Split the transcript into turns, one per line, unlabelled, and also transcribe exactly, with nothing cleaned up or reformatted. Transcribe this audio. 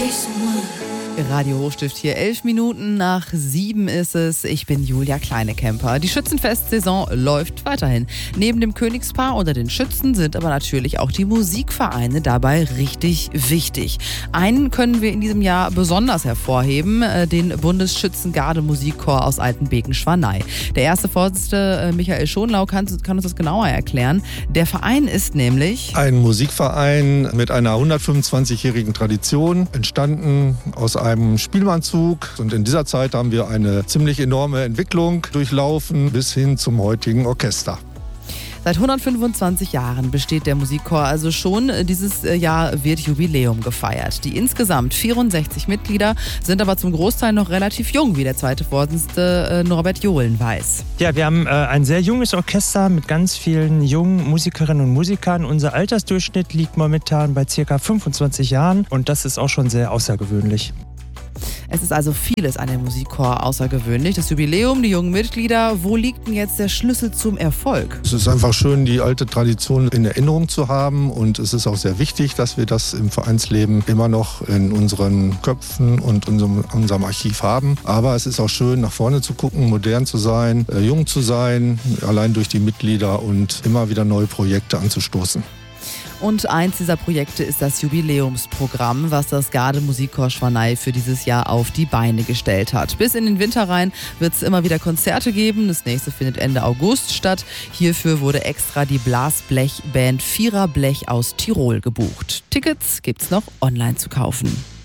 Radio Hochstift hier, elf Minuten nach sieben ist es. Ich bin Julia Kleinekemper. Die Schützenfestsaison läuft weiterhin. Neben dem Königspaar oder den Schützen sind aber natürlich auch die Musikvereine dabei richtig wichtig. Einen können wir in diesem Jahr besonders hervorheben, den Bundesschützengarde-Musikchor aus Altenbeken-Schwanei. Der erste Vorsitzende, Michael Schonlau, kann, kann uns das genauer erklären. Der Verein ist nämlich
ein Musikverein mit einer hundertfünfundzwanzigjährigen Tradition, entstanden aus einem Spielmannszug. Und in dieser Zeit haben wir eine ziemlich enorme Entwicklung durchlaufen bis hin zum heutigen Orchester.
Seit hundertfünfundzwanzig Jahren besteht der Musikchor also schon. Dieses Jahr wird Jubiläum gefeiert. Die insgesamt vierundsechzig Mitglieder sind aber zum Großteil noch relativ jung, wie der zweite Vorsitzende Norbert Johlen weiß.
Ja, wir haben äh, ein sehr junges Orchester mit ganz vielen jungen Musikerinnen und Musikern. Unser Altersdurchschnitt liegt momentan bei ca. fünfundzwanzig Jahren und das ist auch schon sehr außergewöhnlich.
Es ist also vieles an dem Musikchor außergewöhnlich. Das Jubiläum, die jungen Mitglieder. Wo liegt denn jetzt der Schlüssel zum Erfolg?
Es ist einfach schön, die alte Tradition in Erinnerung zu haben. Und es ist auch sehr wichtig, dass wir das im Vereinsleben immer noch in unseren Köpfen und unserem, unserem Archiv haben. Aber es ist auch schön, nach vorne zu gucken, modern zu sein, äh, jung zu sein, allein durch die Mitglieder und immer wieder neue Projekte anzustoßen.
Und eins dieser Projekte ist das Jubiläumsprogramm, was das Garde-Musikchor Schwanei für dieses Jahr auf die Beine gestellt hat. Bis in den Winter rein wird es immer wieder Konzerte geben. Das nächste findet Ende August statt. Hierfür wurde extra die Blasblech-Band Viererblech aus Tirol gebucht. Tickets gibt's noch online zu kaufen.